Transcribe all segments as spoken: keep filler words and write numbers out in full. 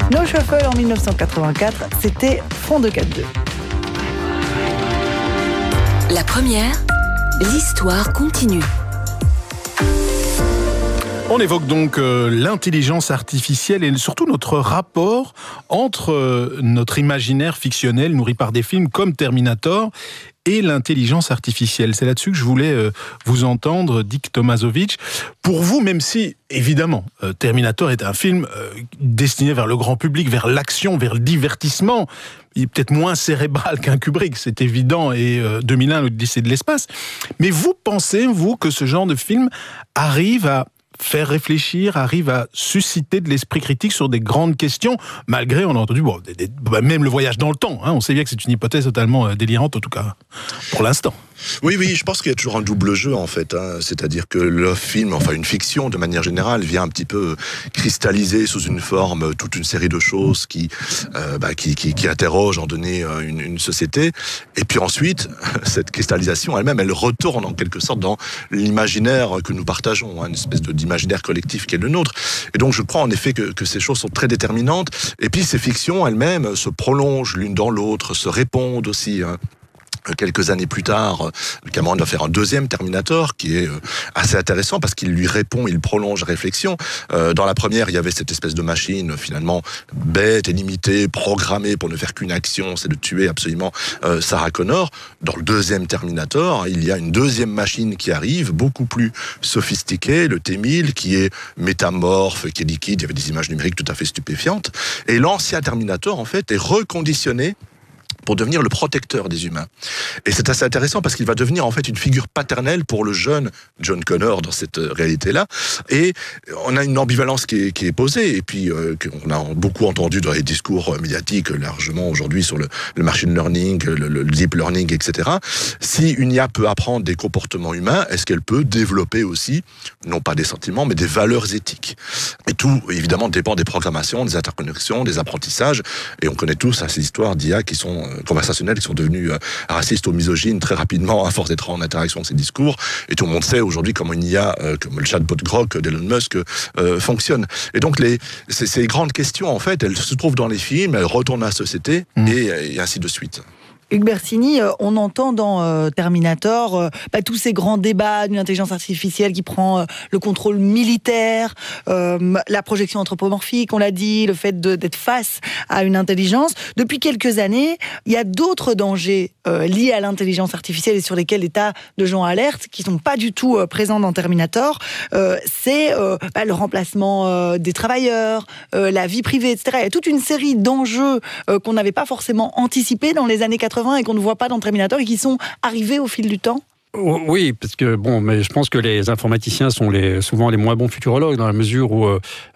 No Shuffle en dix-neuf cent quatre-vingt-quatre, c'était Front de quatre deux. La première, l'histoire continue. On évoque donc euh, l'intelligence artificielle et surtout notre rapport entre euh, notre imaginaire fictionnel nourri par des films comme Terminator et l'intelligence artificielle. C'est là-dessus que je voulais euh, vous entendre, Dick Tomasovic. Pour vous, même si, évidemment, euh, Terminator est un film euh, destiné vers le grand public, vers l'action, vers le divertissement, il est peut-être moins cérébral qu'un Kubrick, c'est évident, et euh, deux mille un, l'Odyssée de l'espace. Mais vous pensez, vous, que ce genre de film arrive à faire réfléchir, arrive à susciter de l'esprit critique sur des grandes questions, malgré, on a entendu, bon, des, des, bah, même le voyage dans le temps, hein, on sait bien que c'est une hypothèse totalement euh, délirante, en tout cas, pour l'instant. Oui, oui, je pense qu'il y a toujours un double jeu, en fait, hein, c'est-à-dire que le film, enfin une fiction, de manière générale, vient un petit peu cristalliser sous une forme toute une série de choses qui, euh, bah, qui, qui, qui interrogent en donné une, une société, et puis ensuite, cette cristallisation elle-même, elle retourne en quelque sorte dans l'imaginaire que nous partageons, hein, une espèce de imaginaire collectif qui est le nôtre. Et donc je crois en effet que, que ces choses sont très déterminantes. Et puis ces fictions elles-mêmes se prolongent l'une dans l'autre, se répondent aussi. Hein. Quelques années plus tard, Cameron va faire un deuxième Terminator qui est assez intéressant parce qu'il lui répond, il prolonge la réflexion. Euh, dans la première, il y avait cette espèce de machine finalement bête et limitée, programmée pour ne faire qu'une action, c'est de tuer absolument euh, Sarah Connor. Dans le deuxième Terminator, il y a une deuxième machine qui arrive, beaucoup plus sophistiquée, le T mille, qui est métamorphe, qui est liquide, il y avait des images numériques tout à fait stupéfiantes. Et l'ancien Terminator, en fait, est reconditionné pour devenir le protecteur des humains. Et c'est assez intéressant parce qu'il va devenir en fait une figure paternelle pour le jeune John Connor dans cette réalité-là. Et on a une ambivalence qui est, qui est posée, et puis euh, qu'on a beaucoup entendu dans les discours médiatiques largement aujourd'hui sur le, le machine learning, le, le deep learning, et cetera. Si une I A peut apprendre des comportements humains, est-ce qu'elle peut développer aussi, non pas des sentiments, mais des valeurs éthiques? Et tout, évidemment, dépend des programmations, des interconnexions, des apprentissages, et on connaît tous hein, ces histoires d'I A qui sont conversationnels qui sont devenus euh, racistes ou misogynes très rapidement à force d'être en interaction avec ces discours, et tout le monde sait aujourd'hui comment une I A euh, comme le chatbot Grok d'Elon Musk euh, fonctionne. Et donc les, ces, ces grandes questions en fait elles se trouvent dans les films, elles retournent à la société mmh. et, et ainsi de suite. Hugues Bersini, on entend dans euh, Terminator euh, bah, tous ces grands débats d'une intelligence artificielle qui prend euh, le contrôle militaire, euh, la projection anthropomorphique, on l'a dit, le fait de, d'être face à une intelligence. Depuis quelques années, il y a d'autres dangers euh, liés à l'intelligence artificielle et sur lesquels des tas de gens alertent, qui ne sont pas du tout euh, présents dans Terminator. Euh, c'est euh, bah, le remplacement euh, des travailleurs, euh, la vie privée, et cetera. Il y a toute une série d'enjeux euh, qu'on n'avait pas forcément anticipés dans les années quatre-vingts et qu'on ne voit pas dans Terminator et qui sont arrivés au fil du temps? Oui, parce que bon, mais je pense que les informaticiens sont les, souvent les moins bons futurologues dans la mesure où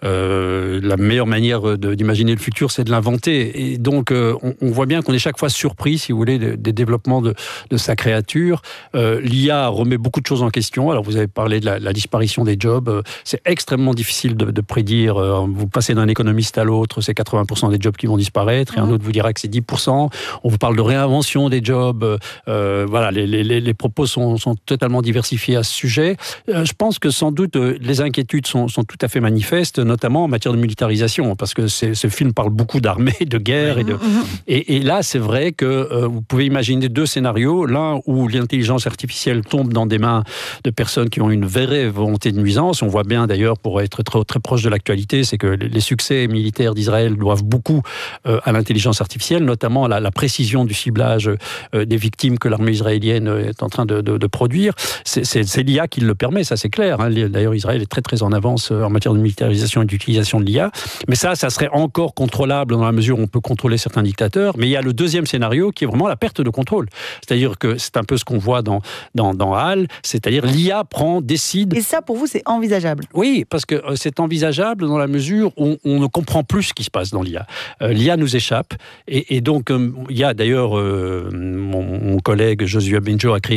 euh, la meilleure manière de, d'imaginer le futur, c'est de l'inventer. Et donc, euh, on, on voit bien qu'on est chaque fois surpris, si vous voulez, des, des développements de, de sa créature. Euh, L'I A remet beaucoup de choses en question. Alors, vous avez parlé de la, la disparition des jobs. C'est extrêmement difficile de, de prédire. Vous passez d'un économiste à l'autre, c'est quatre-vingts pour cent des jobs qui vont disparaître, et un autre vous dira que c'est dix pour cent. On vous parle de réinvention des jobs. Euh, voilà, les, les, les propos sont sont totalement diversifiés à ce sujet. Euh, je pense que sans doute euh, les inquiétudes sont, sont tout à fait manifestes, notamment en matière de militarisation, parce que c'est, ce film parle beaucoup d'armées, de guerre, et, de, et, et là c'est vrai que euh, vous pouvez imaginer deux scénarios, l'un où l'intelligence artificielle tombe dans des mains de personnes qui ont une vraie volonté de nuisance. On voit bien d'ailleurs, pour être très, très proche de l'actualité, c'est que les succès militaires d'Israël doivent beaucoup euh, à l'intelligence artificielle, notamment la, la précision du ciblage euh, des victimes que l'armée israélienne est en train de, de de produire, c'est, c'est, c'est l'I A qui le permet, ça c'est clair. Hein. D'ailleurs, Israël est très très en avance en matière de militarisation et d'utilisation de l'I A. Mais ça, ça serait encore contrôlable dans la mesure où on peut contrôler certains dictateurs. Mais il y a le deuxième scénario qui est vraiment la perte de contrôle. C'est-à-dire que c'est un peu ce qu'on voit dans, dans, dans HAL, c'est-à-dire l'I A prend, décide... Et ça, pour vous, c'est envisageable? Oui, parce que c'est envisageable dans la mesure où on ne comprend plus ce qui se passe dans l'I A. Euh, L'I A nous échappe. Et, et donc, euh, il y a d'ailleurs, euh, mon, mon collègue Joshua Bengio a créé maintenant une nouvelle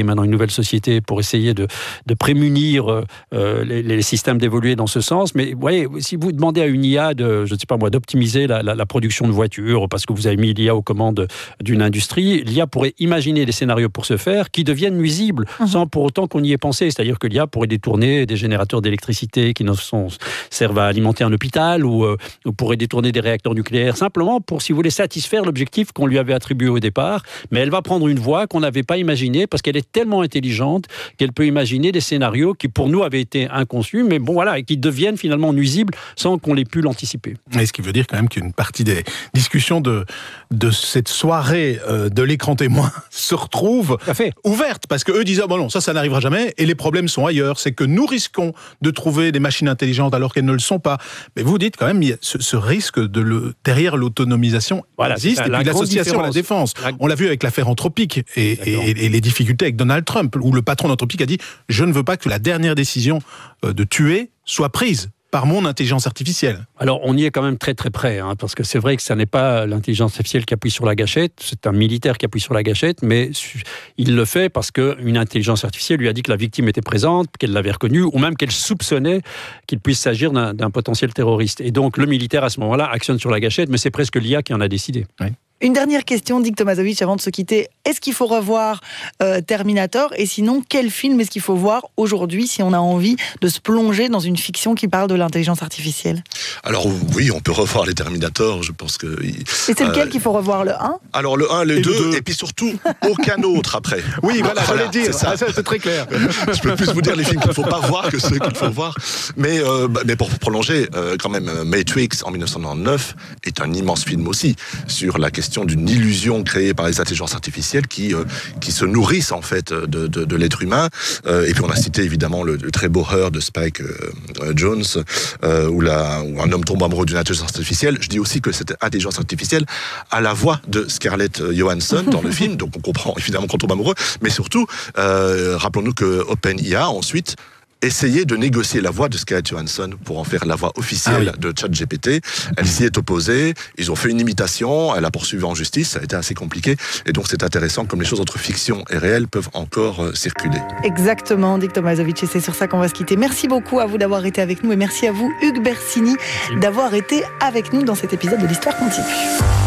nouvelles sociétés pour essayer de, de prémunir euh, les, les systèmes d'évoluer dans ce sens. Mais vous voyez, si vous demandez à une I A de, je ne sais pas moi, d'optimiser la, la, la production de voitures parce que vous avez mis l'I A aux commandes d'une industrie, l'I A pourrait imaginer des scénarios pour ce faire qui deviennent nuisibles mmh. sans pour autant qu'on y ait pensé. C'est-à-dire que l'I A pourrait détourner des générateurs d'électricité qui ne sont, servent à alimenter un hôpital ou, euh, ou pourrait détourner des réacteurs nucléaires simplement pour, si vous voulez, satisfaire l'objectif qu'on lui avait attribué au départ. Mais elle va prendre une voie qu'on n'avait pas imaginée parce qu'elle est tellement intelligente qu'elle peut imaginer des scénarios qui pour nous avaient été inconçus, mais bon voilà, et qui deviennent finalement nuisibles sans qu'on ait pu l'anticiper. Et ce qui veut dire quand même qu'une partie des discussions de, de cette soirée euh, de l'écran témoin se retrouve ouverte, parce qu'eux disent ah bon non, ça, ça n'arrivera jamais, et les problèmes sont ailleurs. C'est que nous risquons de trouver des machines intelligentes alors qu'elles ne le sont pas. Mais vous dites quand même, il y a ce, ce risque de le, derrière l'autonomisation voilà, existe, et puis l'association à la défense. La... On l'a vu avec l'affaire Anthropic et, et, et les difficultés avec Donald Trump, où le patron d'Anthropic a dit « Je ne veux pas que la dernière décision de tuer soit prise ». Par mon intelligence artificielle. Alors, on y est quand même très très près, hein, parce que c'est vrai que ça n'est pas l'intelligence artificielle qui appuie sur la gâchette, c'est un militaire qui appuie sur la gâchette, mais il le fait parce qu'une intelligence artificielle lui a dit que la victime était présente, qu'elle l'avait reconnue, ou même qu'elle soupçonnait qu'il puisse s'agir d'un, d'un potentiel terroriste. Et donc, le militaire, à ce moment-là, actionne sur la gâchette, mais c'est presque l'I A qui en a décidé. Oui. Une dernière question, Dick Tomasovic, avant de se quitter. Est-ce qu'il faut revoir euh, Terminator ? Et sinon, quel film est-ce qu'il faut voir aujourd'hui si on a envie de se plonger dans une fiction qui parle de l'intelligence artificielle ? Alors oui, on peut revoir les Terminators, je pense que... Et c'est euh, lequel qu'il faut revoir, le un ? Alors le un, le deux, et puis surtout, aucun autre après. Oui, voilà, voilà j'allais dire, c'est, ça. c'est très clair. Je peux plus vous dire les films qu'il ne faut pas voir que ceux qu'il faut voir. Mais, euh, mais pour prolonger, euh, quand même, Matrix, en dix-neuf cent quatre-vingt-dix-neuf, est un immense film aussi, sur la question d'une illusion créée par les intelligences artificielles qui euh, qui se nourrissent en fait de de, de l'être humain. Euh, et puis on a cité évidemment le, le très beau Her de Spike euh, Jones, euh, où la où un homme tombe amoureux d'une intelligence artificielle. Je dis aussi que cette intelligence artificielle a la voix de Scarlett Johansson dans le film, donc on comprend évidemment qu'on tombe amoureux. Mais surtout, euh, rappelons-nous que OpenIA ensuite essayer de négocier la voix de Scarlett Johansson pour en faire la voix officielle ah oui. de ChatGPT. Elle s'y est opposée, ils ont fait une imitation, elle a poursuivi en justice, ça a été assez compliqué, et donc c'est intéressant comme les choses entre fiction et réel peuvent encore euh, circuler. Exactement, Dick Tomasovic, et c'est sur ça qu'on va se quitter. Merci beaucoup à vous d'avoir été avec nous, et merci à vous, Hugues Bersini, d'avoir été avec nous dans cet épisode de l'Histoire continue.